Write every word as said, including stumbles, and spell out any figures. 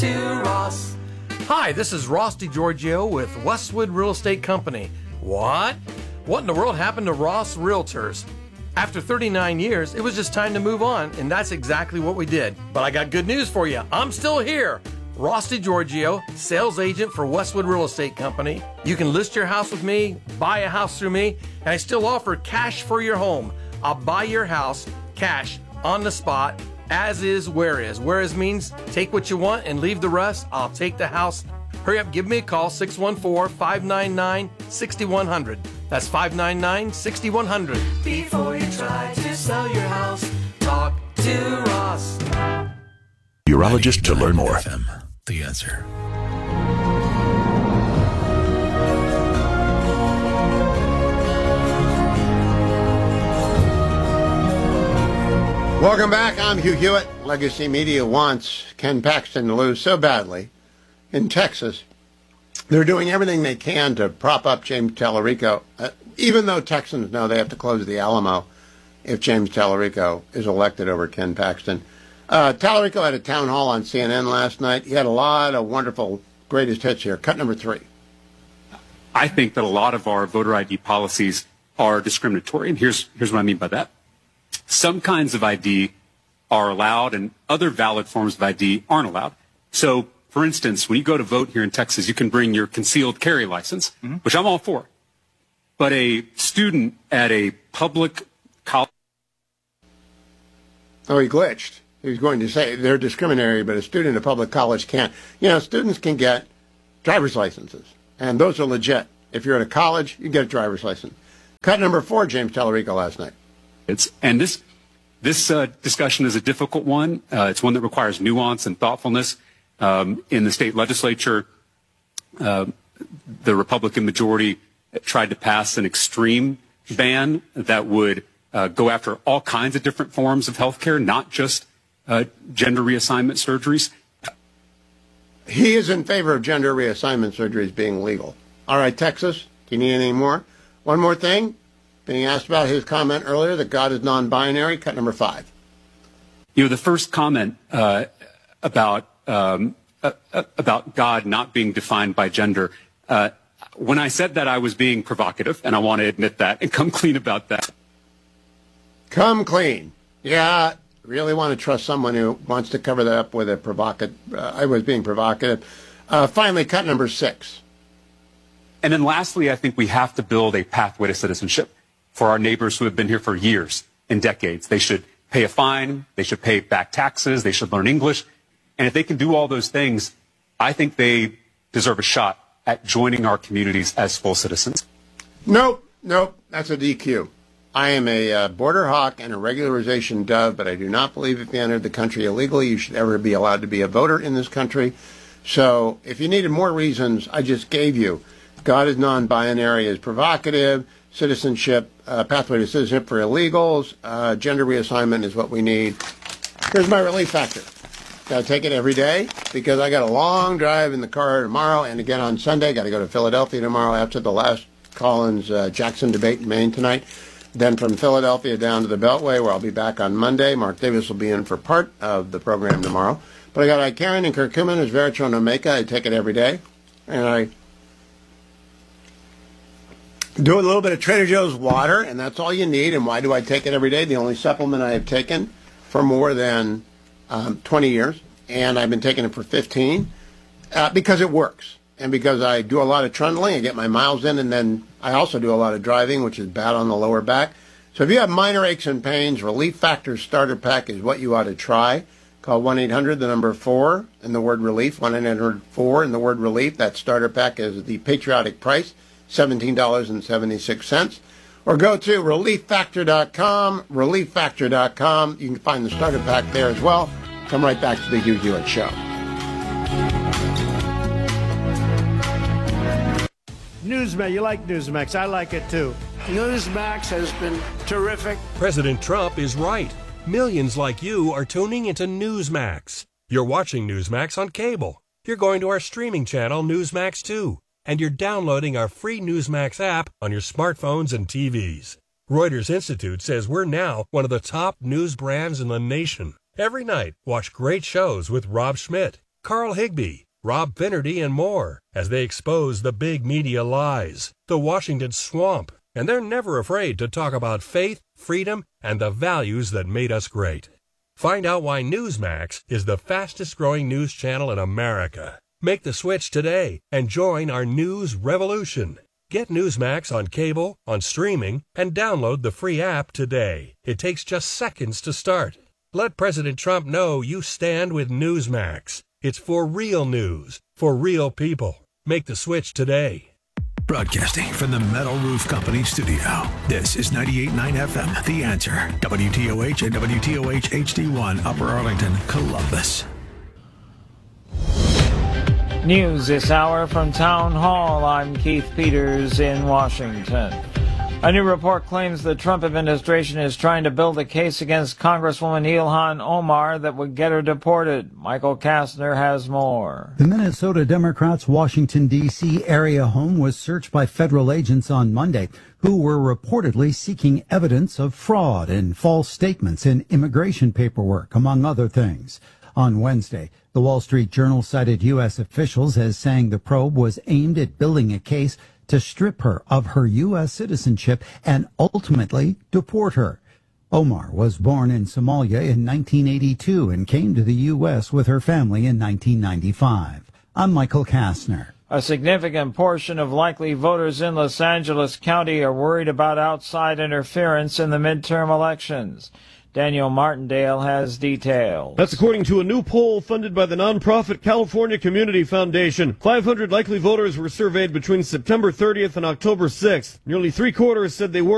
to Ross. Hi, this is Ross DiGiorgio with Westwood Real Estate Company. What? What in the world happened to Ross Realtors? After thirty-nine years, it was just time to move on, and that's exactly what we did. But I got good news for you. I'm still here. Ross DiGiorgio, sales agent for Westwood Real Estate Company. You can list your house with me, buy a house through me, and I still offer cash for your home. I'll buy your house, cash, on the spot, as is, where is. Where is means take what you want and leave the rest. I'll take the house. Hurry up, give me a call, six one four, five nine nine, six one zero zero. That's five nine nine, six one zero zero. Before you try to sell your house, talk to Ross. Urologist to learn more. F M, the answer. Welcome back. I'm Hugh Hewitt. Legacy Media wants Ken Paxton to lose so badly in Texas. They're doing everything they can to prop up James Tallarico, uh, even though Texans know they have to close the Alamo if James Tallarico is elected over Ken Paxton. Uh, Tallarico had a town hall on C N N last night. He had a lot of wonderful greatest hits here. Cut number three. I think that a lot of our voter I D policies are discriminatory, and here's here's what I mean by that. Some kinds of I D are allowed, and other valid forms of I D aren't allowed. So, for instance, when you go to vote here in Texas, you can bring your concealed carry license, mm-hmm. which I'm all for. But a student at a public college... Oh, he glitched. He was going to say they're discriminatory, but a student at a public college can't. You know, students can get driver's licenses, and those are legit. If you're at a college, you get a driver's license. Cut number four, James Tallarico last night. It's, and this this uh, discussion is a difficult one. Uh, it's one that requires nuance and thoughtfulness. Um, in the state legislature, uh, the Republican majority tried to pass an extreme ban that would uh, go after all kinds of different forms of health care, not just uh, gender reassignment surgeries. He is in favor of gender reassignment surgeries being legal. All right, Texas, do you need any more? One more thing. Being asked about his comment earlier that God is non-binary. Cut number five. You know, the first comment uh, about um, uh, about God not being defined by gender. Uh, when I said that, I was being provocative, and I want to admit that and come clean about that. Come clean. Yeah, really want to trust someone who wants to cover that up with a provocative. Uh, I was being provocative. Uh, finally, cut number six. And then lastly, I think we have to build a pathway to citizenship for our neighbors who have been here for years and decades. They should pay a fine. They should pay back taxes. They should learn English. And if they can do all those things, I think they deserve a shot at joining our communities as full citizens. Nope, nope, that's a D Q. I am a uh, border hawk and a regularization dove, but I do not believe if you entered the country illegally, you should ever be allowed to be a voter in this country. So if you needed more reasons, I just gave you. God is non-binary is provocative. Citizenship, uh, pathway to citizenship for illegals. Uh, gender reassignment is what we need. Here's my relief factor. Got to take it every day because I got a long drive in the car tomorrow and again on Sunday. Got to go to Philadelphia tomorrow after the last Collins-Jackson uh, debate in Maine tonight. Then from Philadelphia down to the Beltway, where I'll be back on Monday. Mark Davis will be in for part of the program tomorrow. But I got Icarian and curcumin as Veritron Omega. I take it every day. And I do a little bit of Trader Joe's water, and that's all you need. And why do I take it every day? The only supplement I have taken for more than um, twenty years, and I've been taking it for fifteen, uh, because it works. And because I do a lot of trundling, I get my miles in, and then I also do a lot of driving, which is bad on the lower back. So if you have minor aches and pains, Relief Factor Starter Pack is what you ought to try. Call one eight hundred, the number four, and the word relief, one eight hundred four, and the word relief. That starter pack is the patriotic price, seventeen dollars and seventy-six cents. Or go to relief factor dot com, relief factor dot com. You can find the starter pack there as well. Come right back to the Hugh Hewitt Show. Newsmax, you like Newsmax. I like it too. Newsmax has been terrific. President Trump is right. Millions like you are tuning into Newsmax. You're watching Newsmax on cable. You're going to our streaming channel, Newsmax two. And you're downloading our free Newsmax app on your smartphones and T Vs. Reuters Institute says we're now one of the top news brands in the nation. Every night, watch great shows with Rob Schmidt. Carl Higbie, Rob Finnerty, and more as they expose the big media lies, the Washington swamp, and they're never afraid to talk about faith, freedom, and the values that made us great. Find out why Newsmax is the fastest growing news channel in America. Make the switch today and join our news revolution. Get Newsmax on cable, on streaming, and download the free app today. It takes just seconds to start. Let President Trump know you stand with Newsmax. It's for real news, for real people. Make the switch today. Broadcasting from the Metal Roof Company studio. This is ninety-eight point nine F M, The Answer. W T O H and W T O H H D one, Upper Arlington, Columbus. News this hour from Town Hall. I'm Keith Peters in Washington. A new report claims the Trump administration is trying to build a case against Congresswoman Ilhan Omar that would get her deported. Michael Kastner has more. The Minnesota Democrats' Washington, D C area home was searched by federal agents on Monday who were reportedly seeking evidence of fraud and false statements in immigration paperwork, among other things. On Wednesday, the Wall Street Journal cited U S officials as saying the probe was aimed at building a case to strip her of her U S citizenship and ultimately deport her. Omar was born in Somalia in nineteen eighty-two and came to the U S with her family in nineteen ninety-five. I'm Michael Kastner. A significant portion of likely voters in Los Angeles County are worried about outside interference in the midterm elections. Daniel Martindale has details. That's according to a new poll funded by the nonprofit California Community Foundation. five hundred likely voters were surveyed between September thirtieth and October sixth. Nearly three quarters said they were